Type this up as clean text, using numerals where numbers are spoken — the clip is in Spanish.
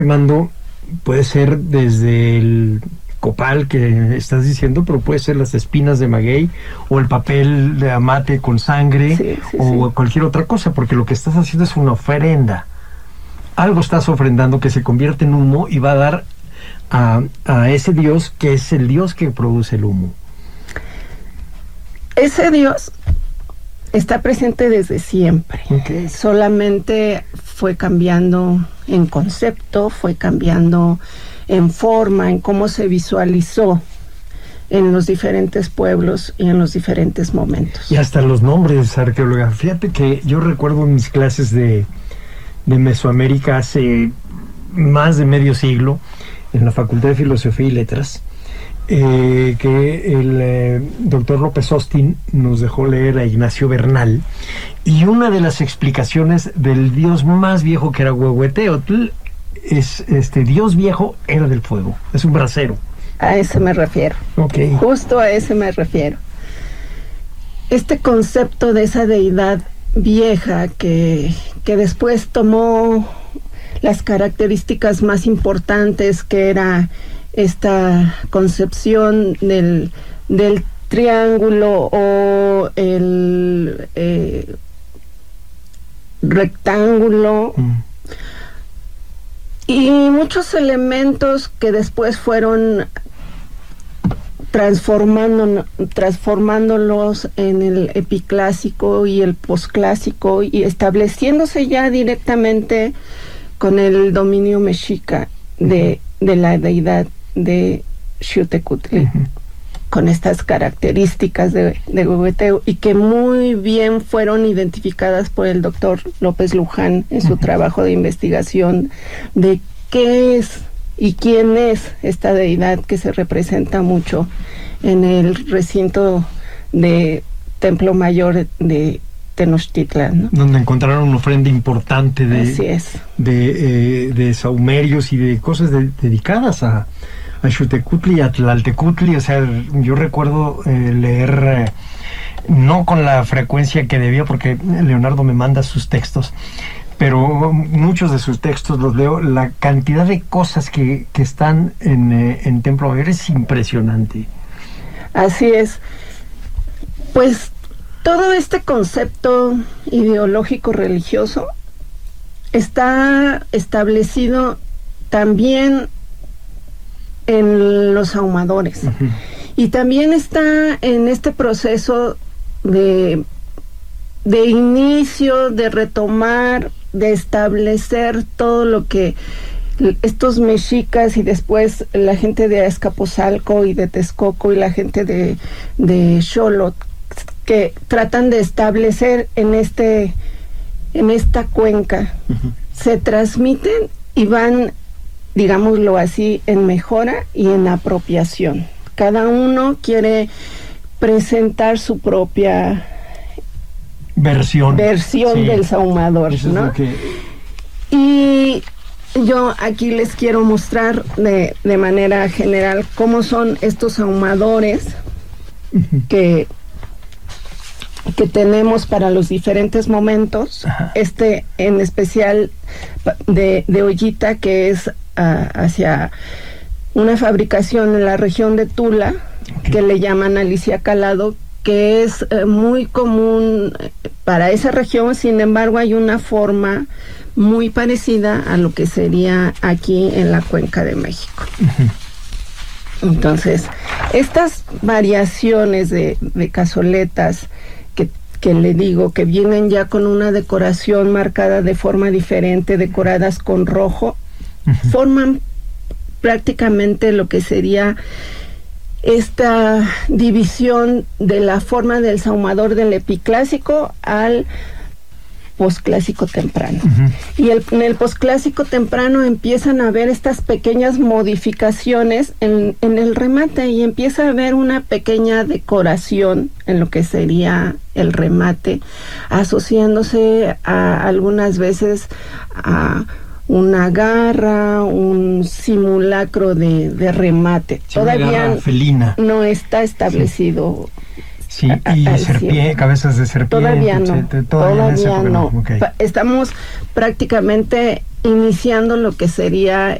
Mando puede ser desde el copal que estás diciendo, pero puede ser las espinas de maguey o el papel de amate con sangre, o cualquier otra cosa, porque lo que estás haciendo es una ofrenda. Algo estás ofrendando que se convierte en humo y va a dar a ese Dios que es el Dios que produce el humo. Ese Dios está presente desde siempre. Okay. Solamente fue cambiando en concepto, fue cambiando en forma, en cómo se visualizó en los diferentes pueblos y en los diferentes momentos. Y hasta los nombres, arqueóloga. Fíjate que yo recuerdo mis clases de Mesoamérica hace más de medio siglo, en la Facultad de Filosofía y Letras, que el doctor López Austin nos dejó leer a Ignacio Bernal, y una de las explicaciones del dios más viejo, que era Huehueteotl, es dios viejo era del fuego, es un brasero. A ese me refiero. Okay. Justo a ese me refiero. Este concepto de esa deidad vieja que después tomó las características más importantes, que era esta concepción del triángulo o el rectángulo, y muchos elementos que después fueron transformándolos en el epiclásico y el posclásico, y estableciéndose ya directamente con el dominio mexica de la deidad de Xiuhtecuhtli, con estas características de Huehueteo, y que muy bien fueron identificadas por el doctor López Luján en su trabajo de investigación de qué es y quién es esta deidad que se representa mucho en el recinto de Templo Mayor de Tenochtitlan, ¿no? Donde encontraron una ofrenda importante Así es. de saumerios y de cosas dedicadas a Xiuhtecuhtli y a Tlaltecuhtli. O sea, yo recuerdo leer, no con la frecuencia que debía, porque Leonardo me manda sus textos, pero muchos de sus textos los leo. La cantidad de cosas que están en Templo Mayor es impresionante. Así es. Pues todo este concepto ideológico religioso está establecido también en los ahumadores, y también está en este proceso de inicio, de retomar, de establecer todo lo que estos mexicas y después la gente de Azcapotzalco y de Texcoco y la gente de Xolotl, que tratan de establecer en esta cuenca, se transmiten y van, digámoslo así, en mejora y en apropiación. Cada uno quiere presentar su propia versión sí, del sahumador, ¿no? Y yo aquí les quiero mostrar de manera general cómo son estos ahumadores que tenemos para los diferentes momentos. En especial de Ollita, que es hacia una fabricación en la región de Tula, que le llaman Alicia Calado, que es muy común para esa región. Sin embargo, hay una forma muy parecida a lo que sería aquí en la Cuenca de México. Entonces, estas variaciones de cazoletas que le digo, que vienen ya con una decoración marcada de forma diferente, decoradas con rojo, forman prácticamente lo que sería esta división de la forma del sahumador del epiclásico al posclásico temprano. Y en el posclásico temprano empiezan a haber estas pequeñas modificaciones en el remate, y empieza a haber una pequeña decoración en lo que sería el remate, asociándose a algunas veces a una garra, un simulacro de remate. Sí, todavía felina no está establecido. Sí, y cabezas de serpiente. Todavía no. Okay. Estamos prácticamente iniciando lo que sería